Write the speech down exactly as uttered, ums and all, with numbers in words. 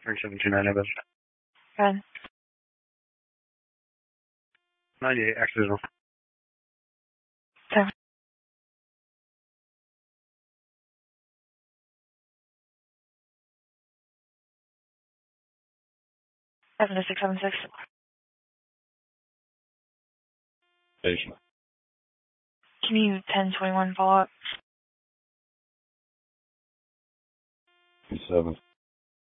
three seven two nine, Evan. Go ahead. ninety-eight, accidental. Okay. seven to six seven six. Station. Can you ten twenty-one follow up? Seven.